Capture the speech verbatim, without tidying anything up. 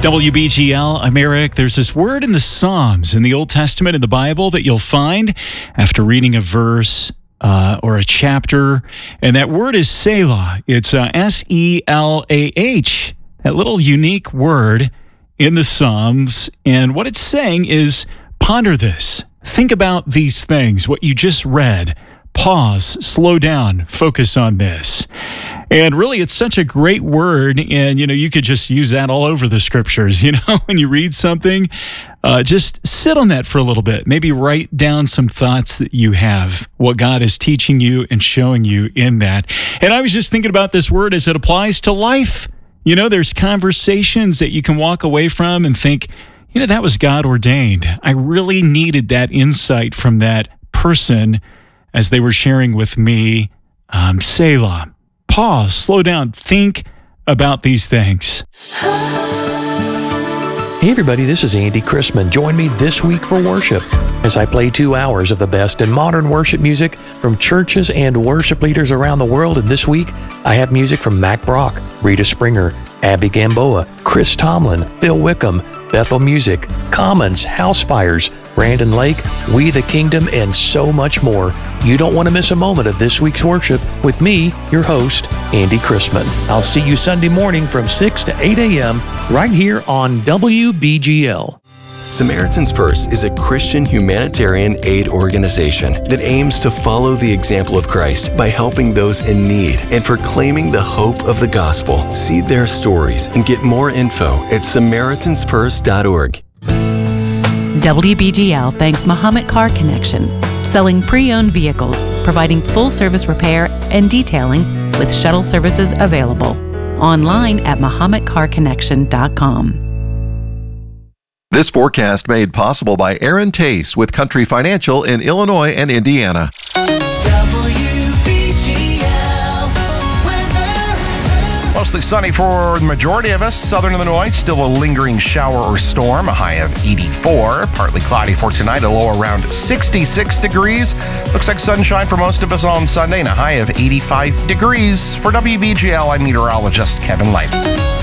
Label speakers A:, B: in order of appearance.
A: W B G L, I'm Eric. There's this word in the Psalms in the Old Testament in the Bible that you'll find after reading a verse uh, or a chapter, and that word is Selah. It's uh, S E L A H, that little unique word in the Psalms, and what it's saying is ponder this. Think about these things, what you just read. Pause, slow down, focus on this. And really, it's such a great word, and, you know, you could just use that all over the scriptures, you know, when you read something. Uh, just sit on that for a little bit. Maybe write down some thoughts that you have, what God is teaching you and showing you in that. And I was just thinking about this word as it applies to life. You know, there's conversations that you can walk away from and think, you know, that was God ordained. I really needed that insight from that person as they were sharing with me. Um, Selah. Pause, slow down, think about these things.
B: Hey everybody, this is Andy Chrisman. Join me this week for worship as I play two hours of the best in modern worship music from churches and worship leaders around the world. And this week, I have music from Mac Brock, Rita Springer, Abby Gamboa, Chris Tomlin, Phil Wickham, Bethel Music, Commons, Housefires, Brandon Lake, We the Kingdom, and so much more. You don't want to miss a moment of this week's worship with me, your host, Andy Chrisman. I'll see you Sunday morning from six to eight a.m. right here on W B G L.
C: Samaritan's Purse is a Christian humanitarian aid organization that aims to follow the example of Christ by helping those in need and proclaiming the hope of the gospel. See their stories and get more info at samaritans purse dot org.
D: W B G L thanks Muhammad Car Connection, selling pre-owned vehicles, providing full-service repair and detailing with shuttle services available. Online at muhammad car connection dot com.
E: This forecast made possible by Aaron Tace with Country Financial in Illinois and Indiana.
F: W B G L weather.
G: Mostly sunny for the majority of us. Southern Illinois, still a lingering shower or storm, a high of eighty-four. Partly cloudy for tonight, a low around sixty-six degrees. Looks like sunshine for most of us on Sunday and a high of eighty-five degrees. For W B G L, I'm meteorologist Kevin Light.